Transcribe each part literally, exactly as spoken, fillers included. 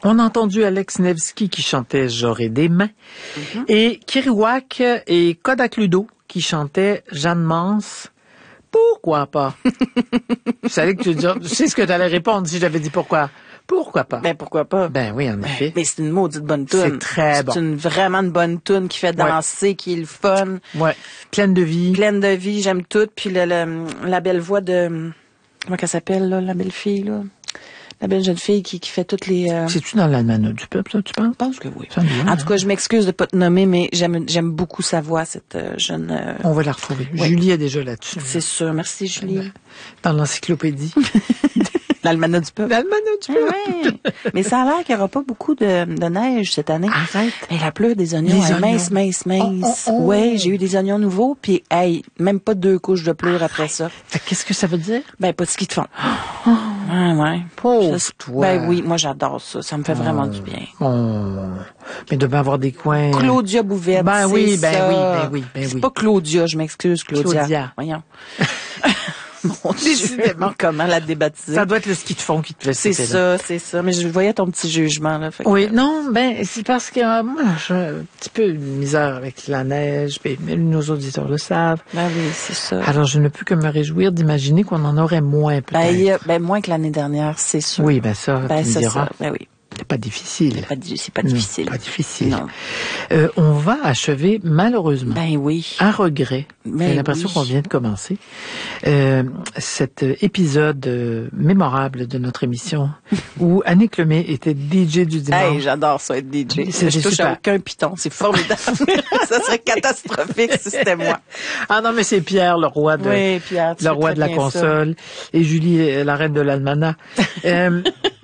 On a entendu Alex Nevsky qui chantait « J'aurai des mains mm-hmm. » et Kerouac et Kodak Ludo qui chantaient « Jeanne Mance ». Pourquoi pas? Je savais que tu dis, je sais ce que tu allais répondre si j'avais dit pourquoi. Pourquoi pas? Ben, pourquoi pas? Ben oui, en effet. Mais c'est une maudite bonne toune. C'est très bon. C'est une vraiment une bonne toune qui fait danser, ouais. qui est le fun. Ouais. Pleine de vie. Pleine de vie, j'aime tout. Puis le, le, la belle voix de, comment qu'elle s'appelle, là, la belle fille, là? La belle jeune fille qui, qui fait toutes les... Euh... C'est-tu dans l'Almanach du peuple, ça, tu penses? Je pense que oui. Ça, en hein? tout cas, je m'excuse de pas te nommer, mais j'aime j'aime beaucoup sa voix, cette euh, jeune... Euh... On va la retrouver. Oui. Julie est déjà là-dessus. C'est là. Sûr. Merci, Julie. Dans l'encyclopédie. L'Almanach du peuple. L'Almanach du peuple. Oui. Mais ça a l'air qu'il n'y aura pas beaucoup de, de neige cette année. Arrête. Et la pleure des oignons, les hein, mince, mince, mince. Oh, oh, oh. Oui, j'ai eu des oignons nouveaux, puis hey, même pas deux couches de pleure après ça. Fait qu'est-ce que ça veut dire? Ben, pas de ski de fond. Oh. Ouais, ouais. Pauvre toi. Ben oui, moi j'adore ça. Ça me fait oh. vraiment du bien. Oh. Mais de bien avoir des coins... Claudia Bouvette, ben oui, ben ça. oui, ben oui, ben oui. C'est pas Claudia, je m'excuse, Claudia. Claudia. Voyons. Mon Décidément, comment la débaptiser? Ça doit être le ski de fond qui te fait C'est ça, c'est ça. Mais je voyais ton petit jugement, là. Fait oui, que... non, ben, c'est parce que euh, moi, j'ai un petit peu de misère avec la neige, puis nos auditeurs le savent. Ben oui, c'est ça. Alors, je ne peux que me réjouir d'imaginer qu'on en aurait moins, peut-être. Ben, a, ben moins que l'année dernière, c'est sûr. Oui, ben ça, ben, tu me diras. Ça, ben oui. C'est pas difficile. C'est pas, c'est pas difficile. Non, pas difficile. Non. Euh, on va achever, malheureusement, ben oui. à regret, ben j'ai l'impression oui. qu'on vient de commencer, euh, cet épisode euh, mémorable de notre émission où Annick Lemay était D J du dimanche. Hey, j'adore ça, être D J. C'est je touche super. à aucun piton. C'est formidable. Ça serait catastrophique si c'était moi. Ah non, mais c'est Pierre, le roi de, oui, Pierre, le roi de la console, ça. Et Julie, la reine de l'almanach. euh,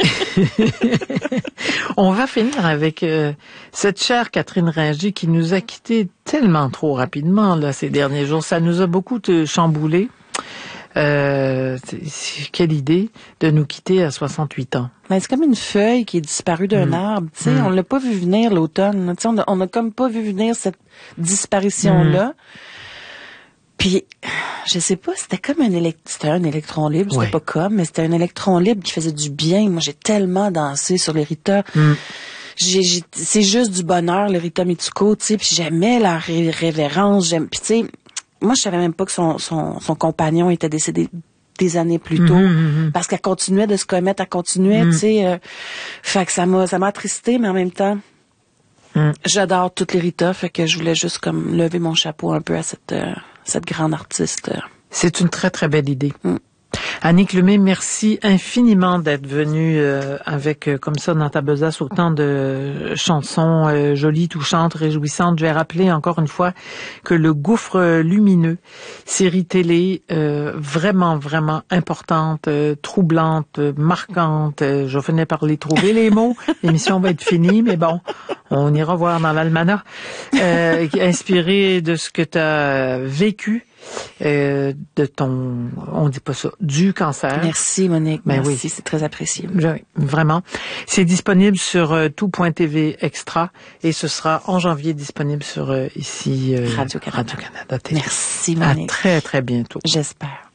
On va finir avec euh, cette chère Catherine Ringer qui nous a quittés tellement trop rapidement là ces derniers jours. Ça nous a beaucoup chamboulé. Euh, quelle idée de nous quitter à soixante-huit ans. Mais c'est comme une feuille qui est disparue d'un mmh. arbre. Tu sais, mmh. on l'a pas vu venir l'automne. Tu sais, on a, on a comme pas vu venir cette disparition là. Mmh. Puis, je sais pas, c'était comme un élect... c'était un électron libre, c'était ouais. pas comme, mais c'était un électron libre qui faisait du bien. Moi, j'ai tellement dansé sur les Rita. Mm. J'ai, j'ai... C'est juste du bonheur, les Rita Mitsuko, tu sais, puis j'aimais la ré- révérence. J'aime... Puis, tu sais, moi, je savais même pas que son, son, son compagnon était décédé des années plus tôt, mm-hmm. parce qu'elle continuait de se commettre, elle continuait, mm. tu sais. Euh... Fait que ça m'a, ça m'a attristé, mais en même temps, mm. j'adore toutes les Rita, fait que je voulais juste comme lever mon chapeau un peu à cette... Euh... cette grande artiste. C'est une très, très belle idée. Mm. Annick Lemay, merci infiniment d'être venue euh, avec, euh, comme ça, dans ta besace, autant de chansons euh, jolies, touchantes, réjouissantes. Je vais rappeler encore une fois que Le Gouffre lumineux, série télé euh, vraiment, vraiment importante, euh, troublante, euh, marquante. Euh, je venais par les trouver les mots. L'émission va être finie, mais bon, on ira voir dans l'almanach. Euh, inspiré de ce que tu as vécu. Euh, de ton, on dit pas ça, du cancer. Merci Monique, ben merci, oui. C'est très apprécié. Oui, vraiment. C'est disponible sur euh, tout point t v extra et ce sera en janvier disponible sur euh, ici euh, Radio-Canada. Radio-Canada. Merci Monique. À très très bientôt. J'espère.